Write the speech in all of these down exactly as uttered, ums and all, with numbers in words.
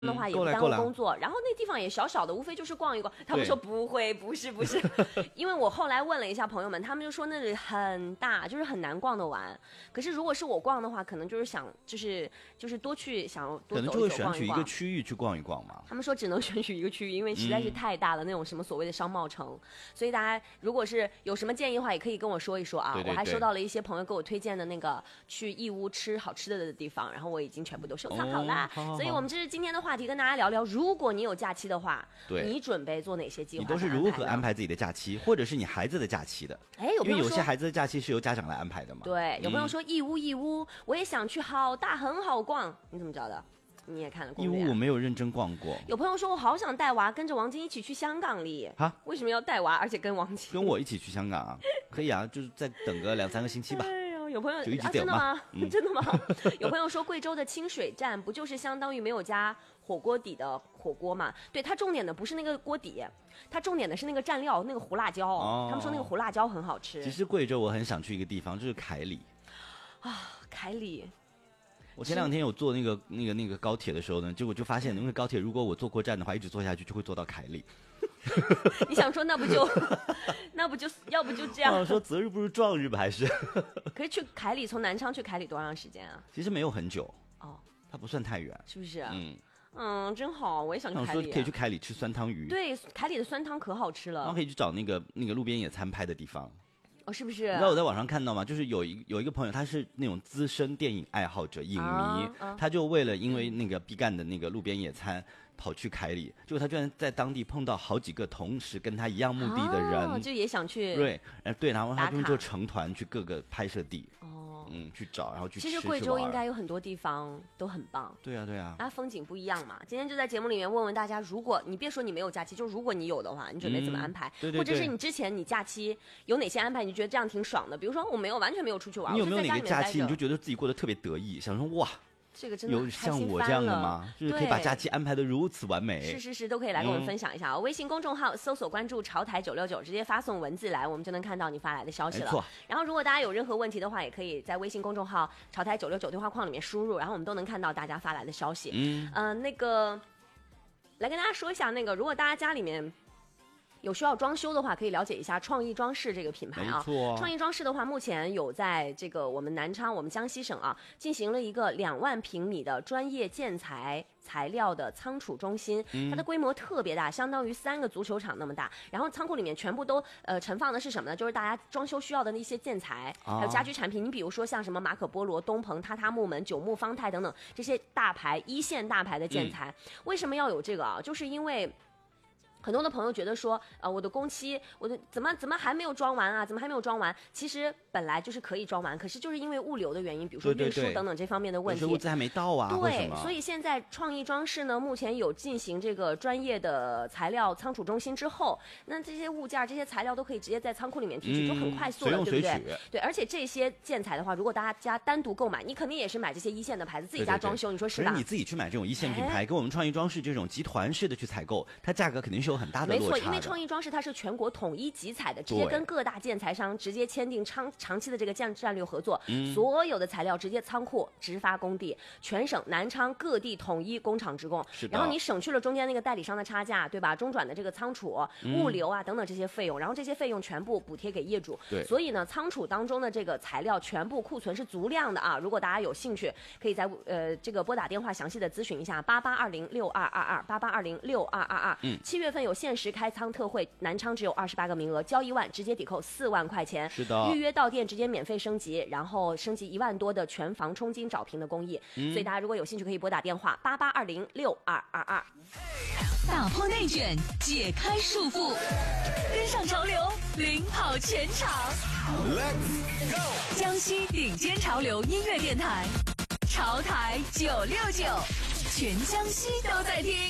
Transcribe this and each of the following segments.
的话也不耽误工作，然后那地方也小小的，无非就是逛一逛。他们说不会，不是不是，因为我后来问了一下朋友们，他们就说那里很大，就是很难逛得完。可是如果是我逛的话，可能就是想就是就是多去想多走一走， 可能就会选取一个区域去逛一逛嘛。 他们说只能选取一个区域，因为实在是太大了，嗯、那种什么所谓的商贸城。所以大家如果是有什么建议的话，也可以跟我说一说啊。 对对对， 我还收到了一些朋友给我推荐的那个去义乌吃好吃的的地方，然后我已经全部都收藏好啦。 哦、好好好， 所以我们这是今天的话题，跟大家聊聊。如果你有假期的话，你准备做哪些计划？ 你都是如何安排自己的假期，或者是你孩子的假期的？ 哎，有因为有些孩子的假期是由家长来安排的嘛。 对，有朋友说义乌义乌，我也想去，好大很好逛，你怎么知道的？你也看了攻略、啊？ 义乌我没有认真逛过。 有朋友说我好想带娃跟着王晶一起去香港里啊？为什么要带娃，而且跟王晶？ 跟我一起去香港啊？可以啊，就是再等个两三个星期吧。 有朋友就一直啊，真的吗？ 嗯、 真的吗？有朋友说贵州的清水站不就是相当于没有加火锅底的火锅嘛？对，它重点的不是那个锅底，它重点的是那个蘸料，那个胡辣椒。哦、他们说那个胡辣椒很好吃。 其实贵州我很想去一个地方，就是凯里。 啊，凯里。 我前两天有坐那个那个那个高铁的时候呢，结果就发现，因为高铁如果我坐过站的话，一直坐下去就会坐到凯里。 你想说那不就那不就要不就这样？ 我说择日不如撞日吧，还是？ 可是去凯里，从南昌去凯里多长时间啊？ 其实没有很久哦， 它不算太远， 是不是？ 嗯嗯，真好，我也想去凯里、啊。 说可以去凯里吃酸汤鱼， 对，凯里的酸汤可好吃了。 然后可以去找那个那个路边野餐拍的地方。 哦，是不是？ 你知道我在网上看到吗？就是有一有一个朋友，他是那种资深电影爱好者、影迷，啊啊、他就为了因为那个毕赣的那个路边野餐。跑去凯里，结果他居然在当地碰到好几个同时跟他一样目的的人， 哦、就也想去对，对，然后他们就成团去各个拍摄地，哦，嗯，去找，然后去吃。 其实贵州应该有很多地方都很棒， 对啊，对啊， 它风景不一样嘛。今天就在节目里面问问大家，如果你别说你没有假期，就如果你有的话，你准备怎么安排？ 嗯、对对对， 或者是你之前你假期有哪些安排？你觉得这样挺爽的？比如说我没有，完全没有出去玩， 你有没有哪个假期你就觉得自己过得特别得意，想说哇？ 这个真的有像我这样的吗？就是可以把假期安排得如此完美。 是是是，都可以来跟我们分享一下啊！嗯、微信公众号搜索关注潮台九六九，直接发送文字来，我们就能看到你发来的消息了。 没错。 然后如果大家有任何问题的话，也可以在微信公众号潮台九六九对话框里面输入，然后我们都能看到大家发来的消息。嗯，呃，那个来跟大家说一下，那个如果大家家里面有需要装修的话，可以了解一下创意装饰这个品牌啊。 没错， 创意装饰的话，目前有在这个我们南昌、我们江西省啊，进行了一个两万平米的专业建材材料的仓储中心，它的规模特别大，相当于三个足球场那么大。然后仓库里面全部都呃盛放的是什么呢？就是大家装修需要的那些建材， 啊、 还有家居产品。你比如说像什么马可波罗、东鹏、榻榻木门、九牧方太等等这些大牌一线大牌的建材，嗯、为什么要有这个啊？就是因为很多的朋友觉得说，呃，我的工期，我的怎么怎么还没有装完啊？怎么还没有装完？其实本来就是可以装完，可是就是因为物流的原因，比如说运输等等这方面的问题， 物资还没到啊。 对，所以现在创意装饰呢，目前有进行这个专业的材料仓储中心之后，那这些物件、这些材料都可以直接在仓库里面提取，嗯、就很快速了，对不对？对，而且这些建材的话，如果大家单独购买，你肯定也是买这些一线的牌子，自己家装修， 对对对， 你说是吧？ 你自己去买这种一线品牌，跟我们创意装饰这种集团式的去采购，它价格肯定是有很大的落差的。 没错，因为创意装饰它是全国统一集采的，直接跟各大建材商直接签订长长期的这个战战略合作，嗯、所有的材料直接仓库直发工地，全省南昌各地统一工厂直供。然后你省去了中间那个代理商的差价，对吧？中转的这个仓储、物流啊等等这些费用，然后这些费用全部补贴给业主。 对， 所以呢，仓储当中的这个材料全部库存是足量的啊！如果大家有兴趣，可以在呃这个拨打电话详细的咨询一下八八二零六二二二八八二零六二二二。嗯，七月份有限时开仓特惠，南昌只有二十八个名额，交一万直接抵扣四万块钱。 是的， 预约到店直接免费升级，然后升级一万多的全防冲金找平的工艺。嗯、所以大家如果有兴趣，可以拨打电话八八二零六二二二。 打破内卷，解开束缚，跟上潮流，领跑全场。Let's go！ 江西顶尖潮流音乐电台，潮台九六九，全江西都在听。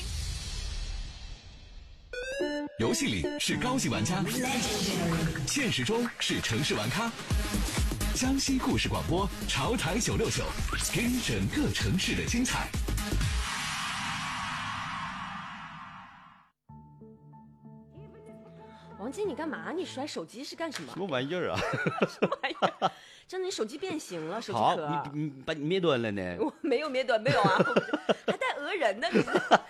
游戏里是高级玩家，现实中是城市玩咖。江西故事广播，潮台九六九，给你整个城市的精彩。 王晶，你干嘛？你摔手机是干什么？ 什么玩意儿啊？ 什么玩意儿？真的，你手机变形了，手机壳。 好，你你把你灭断了呢？ 我没有灭断，没有啊，还带讹人呢，你知道。